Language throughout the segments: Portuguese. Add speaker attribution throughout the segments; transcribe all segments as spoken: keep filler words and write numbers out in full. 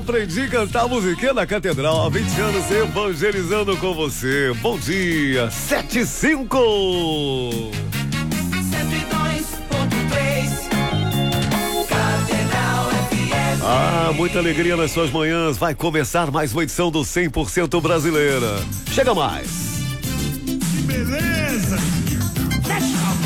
Speaker 1: Aprendi a cantar musiquinha na Catedral há vinte anos evangelizando com você. Bom dia, sete e cinco.
Speaker 2: cento e dois ponto três Catedral F M.
Speaker 1: Ah, muita alegria nas suas manhãs. Vai começar mais uma edição do cem por cento Brasileira. Chega mais.
Speaker 3: Que beleza! Fecha a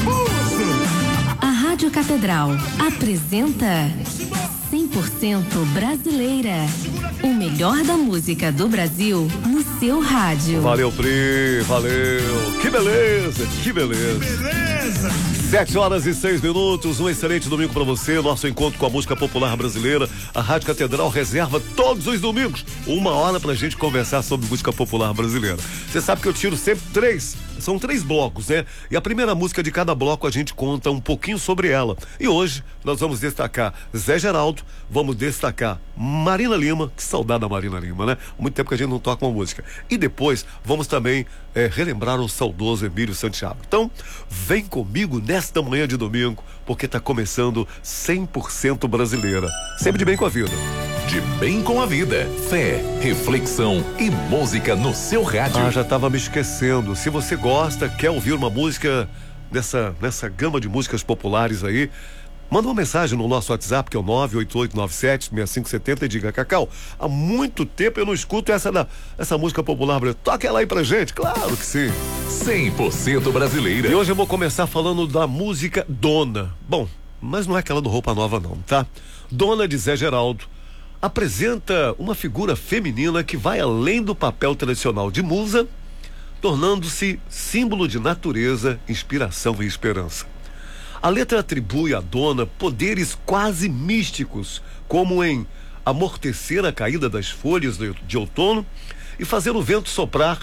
Speaker 3: bolsa!
Speaker 4: A Rádio Catedral apresenta cem por cento Brasileira. O melhor da música do Brasil no seu rádio.
Speaker 1: Valeu, Pri, valeu. Que beleza, que beleza.
Speaker 3: Beleza!
Speaker 1: Sete horas e seis minutos, um excelente domingo pra você. Nosso encontro com a música popular brasileira. A Rádio Catedral reserva todos os domingos uma hora pra gente conversar sobre música popular brasileira. Você sabe que eu tiro sempre três, são três blocos, né? E a primeira música de cada bloco a gente conta um pouquinho sobre ela. E hoje nós vamos destacar Zé Geraldo, vamos destacar Marina Lima, que saudade da Marina Lima, né? Há muito tempo que a gente não toca uma música. E depois vamos também é, relembrar o saudoso Emílio Santiago. Então, vem comigo nesta manhã de domingo, porque tá começando cem por cento Brasileira. Sempre de bem com a vida.
Speaker 5: De bem com a vida, fé, reflexão e música no seu rádio.
Speaker 1: Ah, já tava me esquecendo. Se você gosta, quer ouvir uma música nessa, nessa gama de músicas populares aí, manda uma mensagem no nosso WhatsApp, que é o nove oito oito nove sete seis cinco sete zero e diga: Cacau, há muito tempo eu não escuto essa, da, essa música popular brasileira. Toca ela aí pra gente, claro que sim.
Speaker 5: cem por cento Brasileira.
Speaker 1: E hoje eu vou começar falando da música Dona. Bom, mas não é aquela do Roupa Nova não, tá? Dona de Zé Geraldo apresenta uma figura feminina que vai além do papel tradicional de musa, tornando-se símbolo de natureza, inspiração e esperança. A letra atribui à dona poderes quase místicos, como em amortecer a caída das folhas de outono e fazer o vento soprar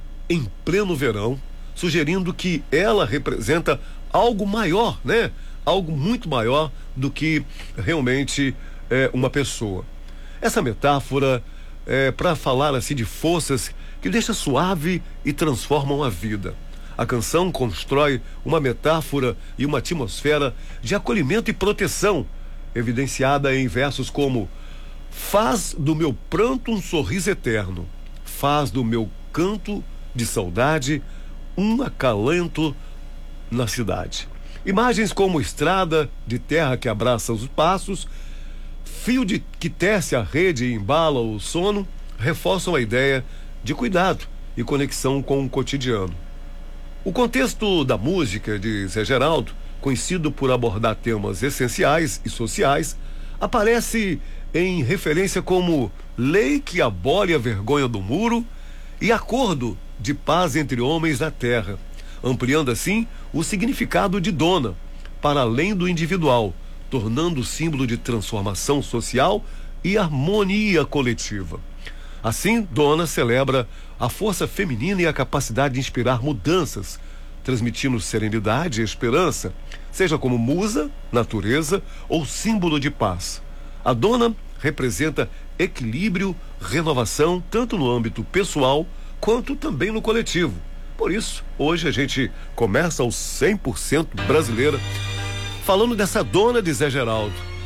Speaker 1: em pleno verão, sugerindo que ela representa algo maior, né? Algo muito maior do que realmente é, uma pessoa. Essa metáfora é para falar assim de forças que deixam suave e transformam a vida. A canção constrói uma metáfora e uma atmosfera de acolhimento e proteção, evidenciada em versos como: faz do meu pranto um sorriso eterno, faz do meu canto de saudade um acalento na cidade. Imagens como estrada de terra que abraça os passos, fio de que tece a rede e embala o sono, reforçam a ideia de cuidado e conexão com o cotidiano. O contexto da música de Zé Geraldo, conhecido por abordar temas essenciais e sociais, aparece em referência como lei que abole a vergonha do muro e acordo de paz entre homens da terra, ampliando assim o significado de dona para além do individual, tornando símbolo de transformação social e harmonia coletiva. Assim, Dona celebra a força feminina e a capacidade de inspirar mudanças, transmitindo serenidade e esperança, seja como musa, natureza ou símbolo de paz. A Dona representa equilíbrio, renovação, tanto no âmbito pessoal quanto também no coletivo. Por isso, hoje a gente começa o cem por cento Brasileira falando dessa Dona de Zé Geraldo.